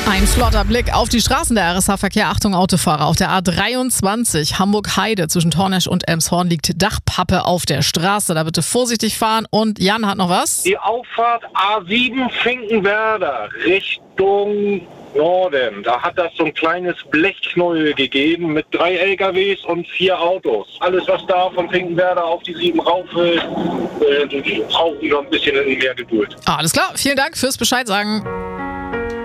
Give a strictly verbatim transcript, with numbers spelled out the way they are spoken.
Ein flotter Blick auf die Straßen der R S H-Verkehr. Achtung Autofahrer, auf der A dreiundzwanzig Hamburg-Heide zwischen Tornesch und Elmshorn liegt Dachpappe auf der Straße. Da bitte vorsichtig fahren. Und Jan hat noch was? Die Auffahrt A sieben Finkenwerder Richtung Norden. Da hat das so ein kleines Blechknäuel gegeben mit drei L K Ws und vier Autos. Alles, was da von Finkenwerder auf die sieben rauf will, äh, brauchen noch ein bisschen mehr Geduld. Alles klar, vielen Dank fürs Bescheid sagen.